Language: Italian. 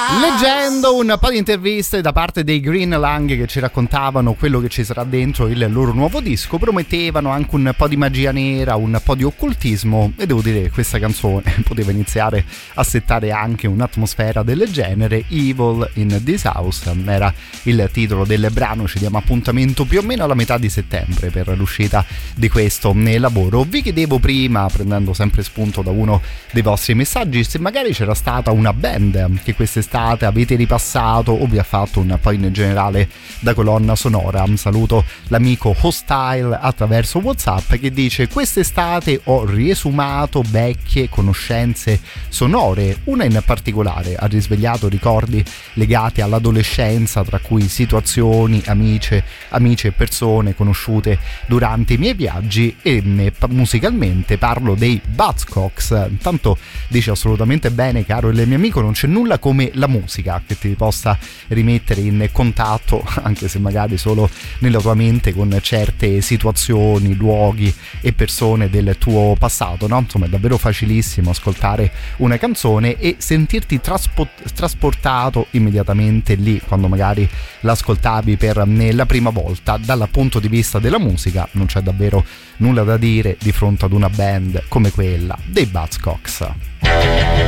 Leggendo un po' di interviste da parte dei Green Lang che ci raccontavano quello che ci sarà dentro il loro nuovo disco, promettevano anche un po' di magia nera, un po' di occultismo, e devo dire che questa canzone poteva iniziare a settare anche un'atmosfera del genere. Evil in This House era il titolo del brano. Ci diamo appuntamento più o meno alla metà di settembre per l'uscita di questo lavoro. Vi chiedevo prima, prendendo sempre spunto da uno dei vostri messaggi, se magari c'era stata una band che quest'estate avete ripassato o vi ha fatto un po' in generale da colonna sonora. Saluto l'amico Hostile attraverso WhatsApp che dice: quest'estate ho riesumato vecchie conoscenze sonore, una in particolare ha risvegliato ricordi legati all'adolescenza, tra cui situazioni, amici e persone conosciute durante i miei viaggi, e musicalmente parlo dei Buzzcocks. Intanto dice assolutamente bene, caro il mio amico, non c'è nulla come la musica che ti possa rimettere in contatto, anche se magari solo nella tua mente, con certe situazioni, luoghi e persone del tuo passato, no? Insomma, è davvero facilissimo ascoltare una canzone e sentirti trasportato immediatamente lì quando magari l'ascoltavi per la prima volta. Dal punto di vista della musica non c'è davvero nulla da dire di fronte ad una band come quella dei Buzzcocks.